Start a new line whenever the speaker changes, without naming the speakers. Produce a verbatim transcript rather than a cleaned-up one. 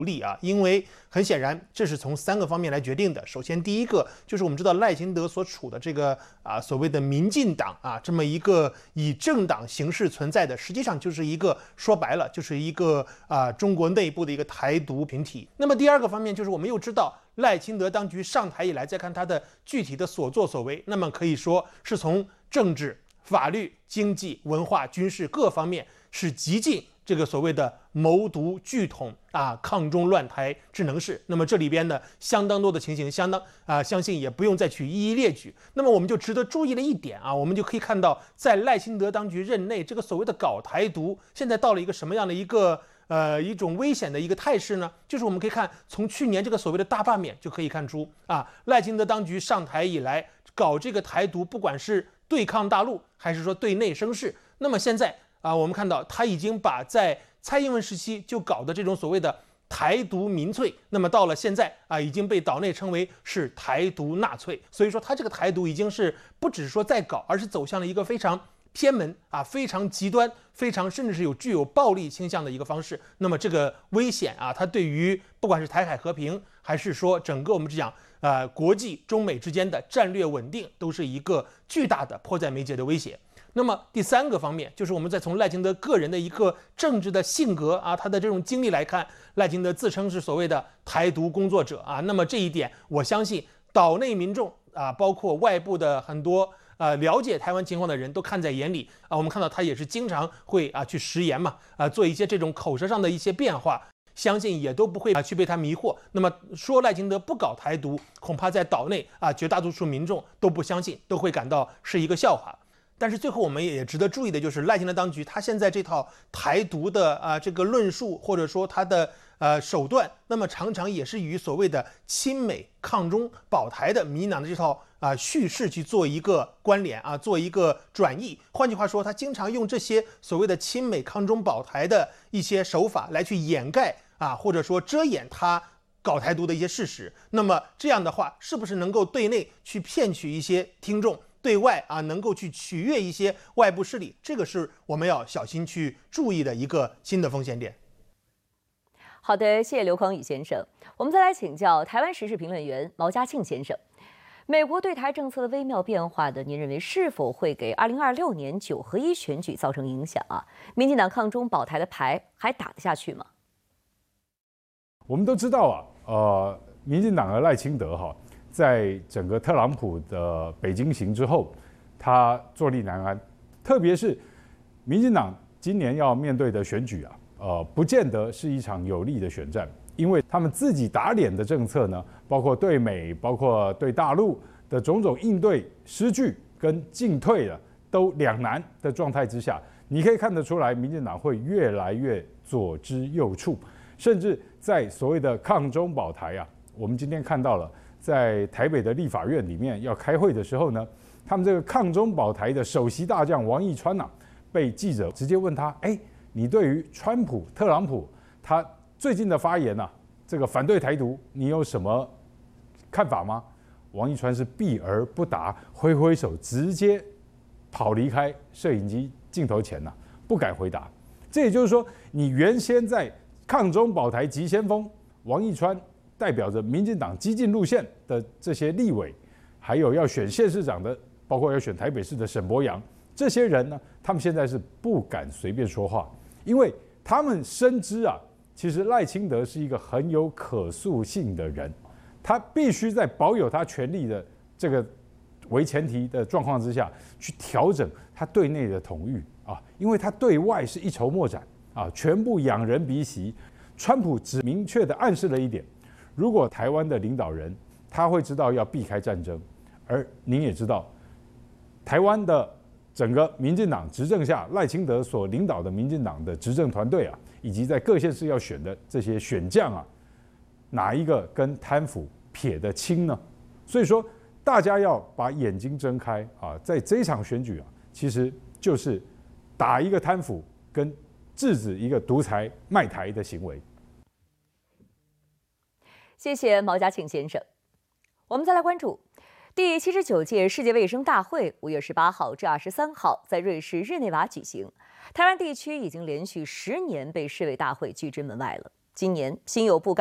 力啊，因为很显然这是从三个方面来决定的。首先，第一个就是我们知道赖清德所处的这个啊所谓的民进党啊这么一个以政党形式存在的，实际上就是一个说白了就是一个啊中国内部的一个台独群体。那么第二个方面就是我们又知道赖清德当局上台以来，再看他的具体的所作所为，那么可以说是从政治、法律、经济、文化、军事各方面是极尽这个所谓的谋独拒统啊、抗中乱台之能事。那么这里边呢，相当多的情形，相当啊，相信也不用再去一一列举。那么我们就值得注意的一点啊，我们就可以看到，在赖清德当局任内，这个所谓的搞台独，现在到了一个什么样的一个呃一种危险的一个态势呢？就是我们可以看，从去年这个所谓的大罢免就可以看出啊，赖清德当局上台以来，搞这个台独，不管是对抗大陆，还是说对内生事，那么现在。啊，我们看到他已经把在蔡英文时期就搞的这种所谓的台独民粹，那么到了现在啊，已经被岛内称为是台独纳粹。所以说，他这个台独已经是不只是说在搞，而是走向了一个非常偏门啊、非常极端、非常甚至是有具有暴力倾向的一个方式。那么这个危险啊，它对于不管是台海和平，还是说整个我们讲呃国际中美之间的战略稳定，都是一个巨大的迫在眉睫的威胁。那么第三个方面，就是我们再从赖清德个人的一个政治的性格啊，他的这种经历来看，赖清德自称是所谓的台独工作者啊。那么这一点，我相信岛内民众啊，包括外部的很多呃了解台湾情况的人都看在眼里啊。我们看到他也是经常会啊去食言嘛，啊做一些这种口舌上的一些变化，相信也都不会啊去被他迷惑。那么说赖清德不搞台独，恐怕在岛内啊绝大多数民众都不相信，都会感到是一个笑话。但是最后我们也值得注意的就是赖清德当局，他现在这套台独的啊、呃、这个论述，或者说他的呃手段，那么常常也是与所谓的亲美抗中保台的民进党的这套啊、呃、叙事去做一个关联啊，做一个转译。换句话说，他经常用这些所谓的亲美抗中保台的一些手法来去掩盖啊，或者说遮掩他搞台独的一些事实。那么这样的话，是不是能够对内去骗取一些听众？对外啊，能够去取悦一些外部势力，这个是我们要小心去注意的一个新的风险点。
好的，谢谢刘匡宇先生。我们再来请教台湾时事评论员毛家庆先生，美国对台政策的微妙变化的，您认为是否会给二零二六年九合一选举造成影响啊？民进党抗中保台的牌还打得下去吗？
我们都知道啊，呃，民进党的赖清德哈。在整个特朗普的北京行之后，他坐立难安。特别是民进党今年要面对的选举啊，呃，不见得是一场有利的选战，因为他们自己打脸的政策呢，包括对美、包括对大陆的种种应对失据跟进退了都两难的状态之下，你可以看得出来，民进党会越来越左支右绌，甚至在所谓的抗中保台啊，我们今天看到了。在台北的立法院里面要开会的时候呢，他们这个抗中保台的首席大将王义川呐、啊，被记者直接问他：哎，你对于川普、特朗普他最近的发言呐、啊，这个反对台独，你有什么看法吗？王义川是避而不答，挥挥手，直接跑离开摄影机镜头前呐、啊，不敢回答。这也就是说，你原先在抗中保台急先锋王义川。代表着民进党激进路线的这些立委，还有要选县市长的，包括要选台北市的沈伯洋，这些人呢，他们现在是不敢随便说话，因为他们深知啊，其实赖清德是一个很有可塑性的人，他必须在保有他权力的这个为前提的状况之下，去调整他对内的统御啊，因为他对外是一筹莫展啊，全部仰人鼻息。川普只明确的暗示了一点。如果台湾的领导人他会知道要避开战争，而您也知道，台湾的整个民进党执政下，赖清德所领导的民进党的执政团队啊，以及在各县市要选的这些选将啊，哪一个跟贪腐撇得清呢？所以说，大家要把眼睛睁开啊，在这一场选举啊，其实就是打一个贪腐跟制止一个独裁卖台的行为。
谢谢毛家庆先生。我们再来关注第七十九届世界卫生大会，五月十八号至二十三号在瑞士日内瓦举行。台湾地区已经连续十年被世卫大会拒之门外了。 今年新有部